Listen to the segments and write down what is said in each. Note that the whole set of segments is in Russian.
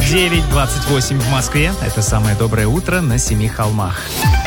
9:28 в Москве. Это самое доброе утро на Семи холмах.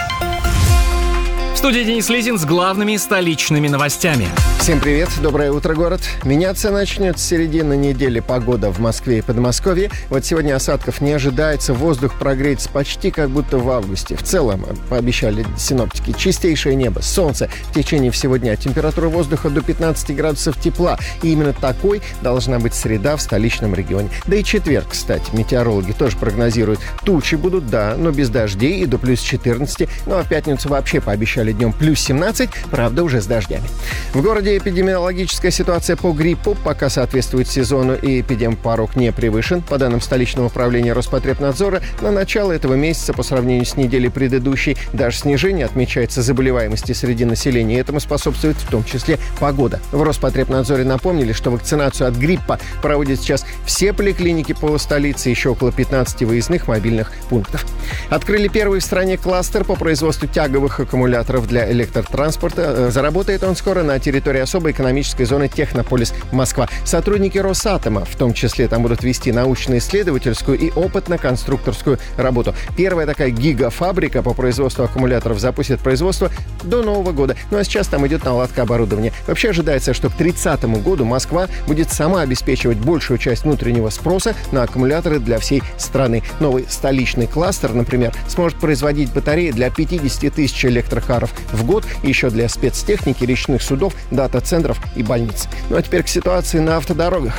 В студии Денис Лизин с главными столичными новостями. Всем привет, доброе утро, город. Меняться начнет с середины недели погода в Москве и Подмосковье. Вот сегодня осадков не ожидается, воздух прогреется почти как будто в августе. В целом, пообещали синоптики, чистейшее небо, солнце в течение всего дня. Температура воздуха до 15 градусов тепла. И именно такой должна быть среда в столичном регионе. Да и четверг, кстати, метеорологи тоже прогнозируют. Тучи будут, да, но без дождей и до плюс 14. Ну а в пятницу вообще пообещали днем плюс 17, правда, уже с дождями. В городе эпидемиологическая ситуация по гриппу пока соответствует сезону, и эпидемпорог не превышен. По данным столичного управления Роспотребнадзора, на начало этого месяца по сравнению с неделей предыдущей даже снижение отмечается заболеваемости среди населения. Этому способствует в том числе погода. В Роспотребнадзоре напомнили, что вакцинацию от гриппа проводят сейчас все поликлиники по столице, еще около 15 выездных мобильных пунктов. Открыли первый в стране кластер по производству тяговых аккумуляторов для электротранспорта. Заработает он скоро на территории особой экономической зоны Технополис Москва. Сотрудники Росатома, в том числе, там будут вести научно-исследовательскую и опытно-конструкторскую работу. Первая такая гигафабрика по производству аккумуляторов запустит производство до Нового года. Ну а сейчас там идет наладка оборудования. Вообще ожидается, что к 30 году Москва будет сама обеспечивать большую часть внутреннего спроса на аккумуляторы для всей страны. Новый столичный кластер, например, сможет производить батареи для 50 тысяч электрокаров в год, и еще для спецтехники, речных судов, дата-центров и больниц. Ну а теперь к ситуации на автодорогах.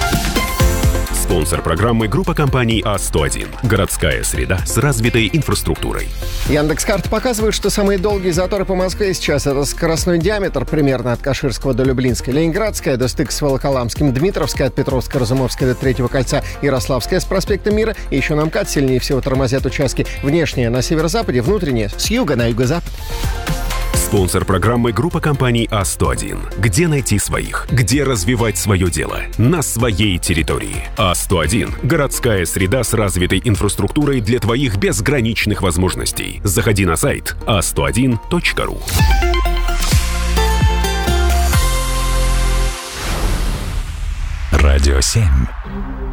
Спонсор программы — группа компаний А101. Городская среда с развитой инфраструктурой. Яндекс.Карта показывает, что самые долгие заторы по Москве сейчас — это скоростной диаметр примерно от Каширского до Люблинской, Ленинградская до стыка с Волоколамским, Дмитровская от Петровска, Разумовская до Третьего кольца, Ярославская с проспекта Мира. И еще на МКАД сильнее всего тормозят участки. Внешние на северо-западе, внутренние с юга на юго-запад. Спонсор программы — группа компаний А101. Где найти своих? Где развивать свое дело? На своей территории. А101 – городская среда с развитой инфраструктурой для твоих безграничных возможностей. Заходи на сайт a101.ru. Радио 7.